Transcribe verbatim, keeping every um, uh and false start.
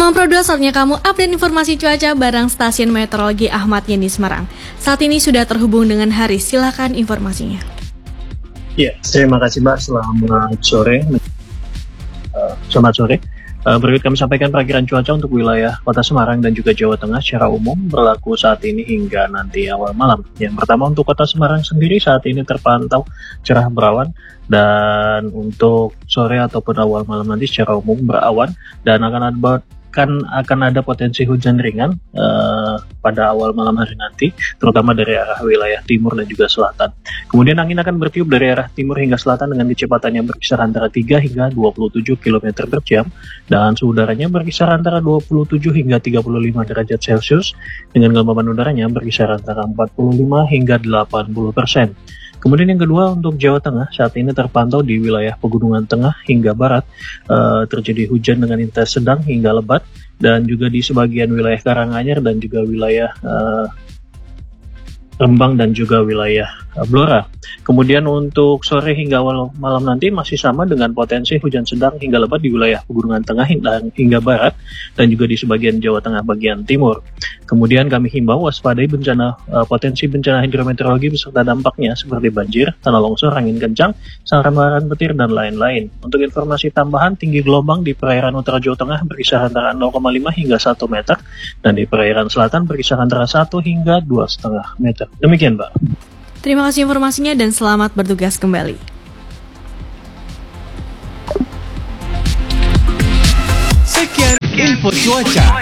Pro dua, saatnya kamu update informasi cuaca bareng stasiun meteorologi Ahmad Yani Semarang. Saat ini sudah terhubung dengan Haris, silakan informasinya. Ya, terima kasih Mbak, selamat sore. Uh, selamat sore. Uh, berikut kami sampaikan perakiran cuaca untuk wilayah Kota Semarang dan juga Jawa Tengah secara umum berlaku saat ini hingga nanti awal malam. Yang pertama untuk Kota Semarang sendiri saat ini terpantau cerah berawan, dan untuk sore ataupun awal malam nanti secara umum berawan dan akan ada kan akan ada potensi hujan ringan uh, pada awal malam hari nanti, terutama dari arah wilayah timur dan juga selatan. Kemudian angin akan bertiup dari arah timur hingga selatan dengan kecepatan yang berkisar antara tiga hingga dua puluh tujuh kilometer per jam, dan suhu udaranya berkisar antara dua puluh tujuh hingga tiga puluh lima derajat Celcius, dengan kelembaban udaranya berkisar antara empat puluh lima hingga delapan puluh persen. Kemudian yang kedua untuk Jawa Tengah, saat ini terpantau di wilayah pegunungan tengah hingga barat uh, terjadi hujan dengan intensitas sedang hingga lebat, dan juga di sebagian wilayah Karanganyar dan juga wilayah uh, Rembang dan juga wilayah uh, Blora. Kemudian untuk sore hingga awal malam nanti masih sama dengan potensi hujan sedang hingga lebat di wilayah pegunungan tengah dan hingga barat, dan juga di sebagian Jawa Tengah bagian timur. Kemudian kami himbau waspadai bencana uh, potensi bencana hidrometeorologi beserta dampaknya seperti banjir, tanah longsor, angin kencang, sambaran petir, dan lain-lain. Untuk informasi tambahan, tinggi gelombang di perairan utara Jawa Tengah berkisar antara nol koma lima hingga satu meter, dan di perairan selatan berkisar antara satu hingga dua koma lima meter. Demikian, Mbak. Terima kasih informasinya dan selamat bertugas kembali. Sekian info cuaca.